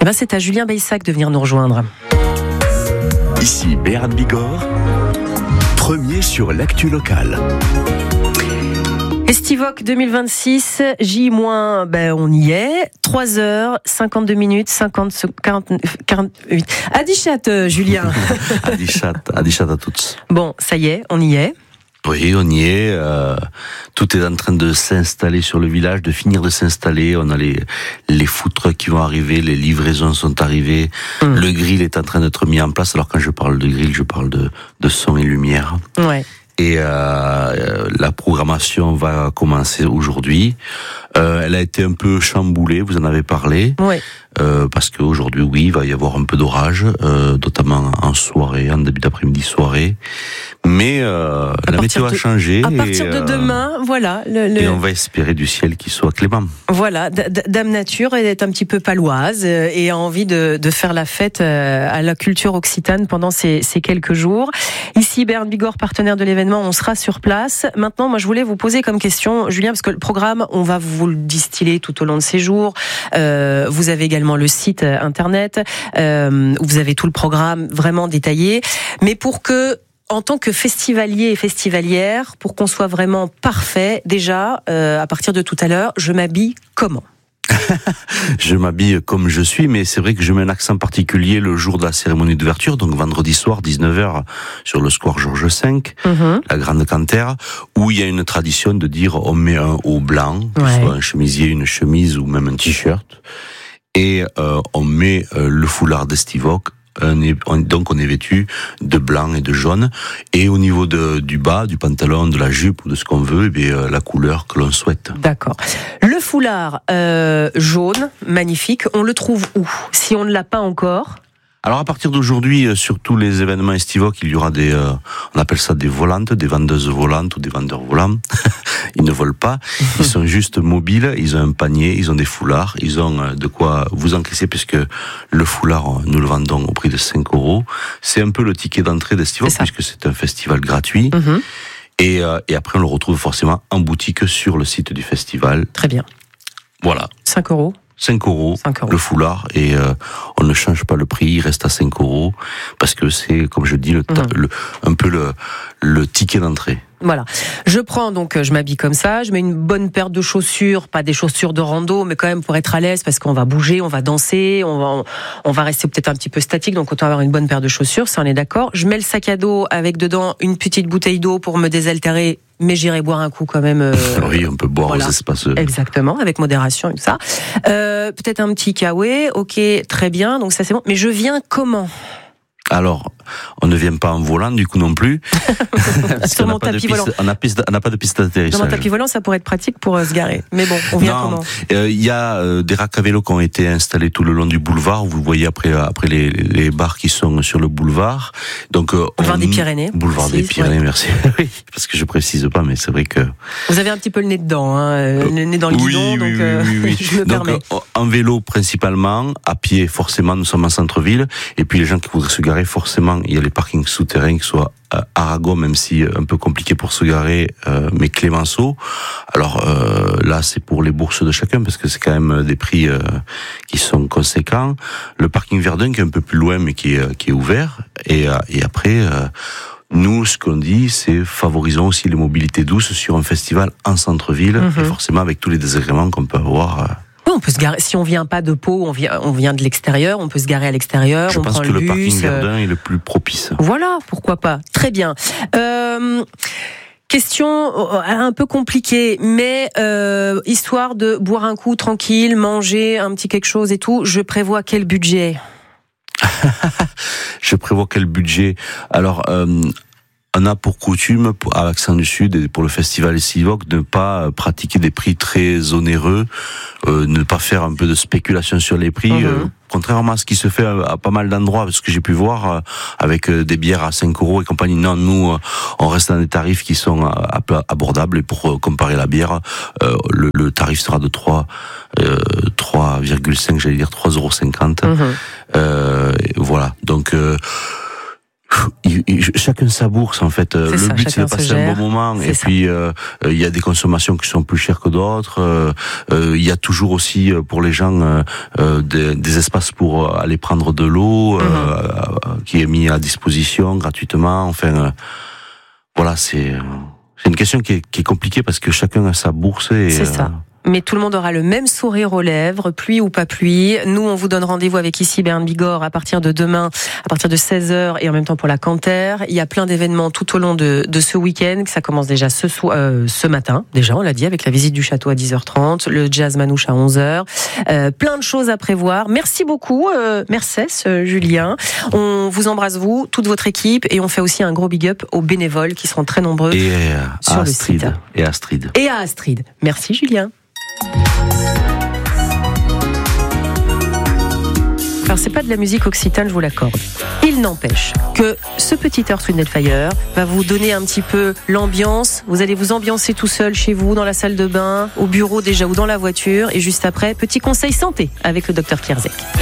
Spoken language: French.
ben c'est à Julien Baissac de venir nous rejoindre. Ici Béat Bigorre, premier sur l'actu locale. Estivoque 2026, J-, on y est. 3h52 minutes, 48. Adichat, Julien. Adichat à toutes. Bon, ça y est, on y est. Oui, on y est. Tout est en train de s'installer sur le village, de finir de s'installer. On a les food trucks qui vont arriver, les livraisons sont arrivées. Le grill est en train d'être mis en place. Alors quand je parle de grill, je parle de son et lumière. Ouais. Et la programmation va commencer aujourd'hui. Elle a été un peu chamboulée, vous en avez parlé. Ouais. Parce qu'aujourd'hui, oui, il va y avoir un peu d'orage, notamment en soirée, en début d'après-midi soirée. Mais la météo a changé. À partir de demain, voilà. Et on va espérer du ciel qui soit clément. Voilà, Dame Nature est un petit peu paloise et a envie de faire la fête à la culture occitane pendant ces quelques jours. Ici, Béat Bigorre, partenaire de l'événement, on sera sur place. Maintenant, moi, je voulais vous poser comme question, Julien, parce que le programme, on va vous le distiller tout au long de ces jours. Vous avez également le site internet. Vous avez tout le programme vraiment détaillé. Mais pour que, en tant que festivalier et festivalière, pour qu'on soit vraiment parfait, déjà, à partir de tout à l'heure, je m'habille comment ? Je m'habille comme je suis, mais c'est vrai que je mets un accent particulier le jour de la cérémonie d'ouverture, donc vendredi soir, 19h, sur le square Georges V, la Grande Cantère, où il y a une tradition de dire on met un haut blanc, que ce soit un chemisier, une chemise ou même un t-shirt, et on met le foulard d'Estivoque. Donc on est vêtu de blanc et de jaune, et au niveau du bas, du pantalon, de la jupe ou de ce qu'on veut, la couleur que l'on souhaite. D'accord. Le foulard jaune, magnifique, on le trouve où ? Si on ne l'a pas encore ? Alors à partir d'aujourd'hui, sur tous les événements Estivoque, il y aura on appelle ça des volantes, des vendeuses volantes ou des vendeurs volants. Ils ne volent pas, ils sont juste mobiles, ils ont un panier, ils ont des foulards, ils ont de quoi vous encaisser, puisque le foulard, nous le vendons au prix de 5 €. C'est un peu le ticket d'entrée d'Estivoque, puisque c'est un festival gratuit. Et après, on le retrouve forcément en boutique sur le site du festival. Très bien. Voilà. 5 €. 5 €, le foulard, et on ne change pas le prix, il reste à 5 €, parce que c'est, comme je dis, un peu le ticket d'entrée. Voilà. Je prends donc, je m'habille comme ça, je mets une bonne paire de chaussures, pas des chaussures de rando, mais quand même pour être à l'aise, parce qu'on va bouger, on va danser, on va rester peut-être un petit peu statique, donc autant avoir une bonne paire de chaussures, ça on est d'accord. Je mets le sac à dos avec dedans une petite bouteille d'eau pour me désaltérer, mais j'irai boire un coup quand même. Oui, on peut boire aux espaces. Exactement, avec modération et tout ça. Peut-être un petit kawaii, ok, très bien, donc ça c'est bon. Mais je viens comment ? Alors, on ne vient pas en volant du coup non plus. Sur mon tapis volant. On n'a pas de piste d'atterrissage. Sur mon tapis volant, ça pourrait être pratique pour se garer. Mais bon, on vient comment ? Il y a des racks à vélo qui ont été installés tout le long du boulevard. Vous voyez après les bars qui sont sur le boulevard. Donc boulevard des Pyrénées. Boulevard des Pyrénées, merci. Oui, parce que je précise pas, mais c'est vrai que vous avez un petit peu le nez dedans, hein, le nez dans le guidon, donc je me permets. En vélo principalement, à pied forcément, nous sommes en centre-ville, et puis les gens qui voudraient se garer, forcément, il y a les parkings souterrains qui soient Aragon, même si un peu compliqué pour se garer, mais Clémenceau. Alors là, c'est pour les bourses de chacun, parce que c'est quand même des prix qui sont conséquents. Le parking Verdun qui est un peu plus loin, mais qui est ouvert. Et après, nous, ce qu'on dit, c'est favorisons aussi les mobilités douces sur un festival en centre-ville, et forcément avec tous les désagréments qu'on peut avoir. On peut se garer, si on vient pas de Pau, on vient de l'extérieur, on peut se garer à l'extérieur, Je pense que le parking Verdun est le plus propice. Voilà, pourquoi pas. Très bien. Question un peu compliquée, mais histoire de boire un coup tranquille, manger un petit quelque chose et tout, je prévois quel budget ? Je prévois quel budget ? Alors, on a pour coutume, à l'Accent du Sud et pour le festival Estivoque, de ne pas pratiquer des prix très onéreux, ne pas faire un peu de spéculation sur les prix, contrairement à ce qui se fait à pas mal d'endroits, parce que j'ai pu voir avec des bières à 5 € et compagnie. Non, nous, on reste dans des tarifs qui sont abordables, et pour comparer la bière, le tarif sera de 3,5, j'allais dire 3,50 €. Voilà, donc chacun sa bourse en fait. Le but c'est de passer un bon moment. Et puis il y a des consommations qui sont plus chères que d'autres. Il y a toujours aussi pour les gens des espaces pour aller prendre de l'eau qui est mis à disposition gratuitement. Enfin voilà, c'est une question qui est compliquée parce que chacun a sa bourse. C'est ça. Mais tout le monde aura le même sourire aux lèvres, pluie ou pas pluie. Nous, on vous donne rendez-vous avec ici Bern Bigorre à partir de demain, à partir de 16h et en même temps pour la Canter. Il y a plein d'événements tout au long de ce week-end. Ça commence déjà ce matin, déjà, on l'a dit, avec la visite du château à 10h30, le jazz manouche à 11h. Plein de choses à prévoir. Merci beaucoup, Mercès, Julien. On vous embrasse, vous, toute votre équipe, et on fait aussi un gros big up aux bénévoles qui seront très nombreux sur le site. Et à Astrid. Et à Astrid. Merci, Julien. Alors c'est pas de la musique occitane, je vous l'accorde. Il n'empêche que ce petit Earth, Wind & Fire va vous donner un petit peu l'ambiance. Vous allez vous ambiancer tout seul chez vous, dans la salle de bain, au bureau déjà ou dans la voiture. Et juste après, petit conseil santé avec le docteur Kierzek.